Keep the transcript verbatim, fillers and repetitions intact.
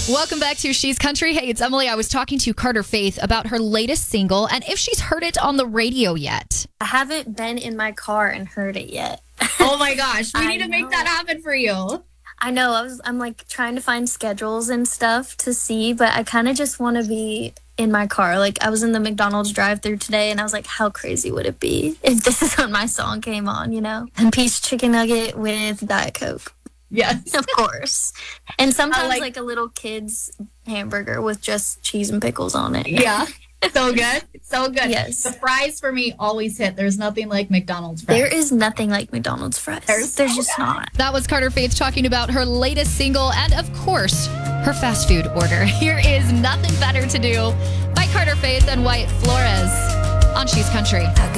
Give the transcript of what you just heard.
Welcome back to She's Country. Hey, it's Emily. I was talking to Carter Faith about her latest single and if she's heard it on the radio yet. I haven't been in my car and heard it yet. Oh my gosh, we I need to make know. that happen for you. I know. I was. I'm like trying to find schedules and stuff to see, but I kind of just want to be in my car. Like I was in the McDonald's drive-through today, and I was like, how crazy would it be if this is when my song came on? You know, and piece chicken nugget with Diet Coke, Yes. of course, and sometimes like- like, a little kid's hamburger with just cheese and pickles on it. Yeah. So good. So good. Yes. The fries for me always hit. There's nothing like McDonald's fries. There is nothing like McDonald's fries. They're There's, so just good. not. That was Carter Faith talking about her latest single and, of course, her fast food order. Here is Nothing Better to Do by Carter Faith and Wyatt Flores on She's Country.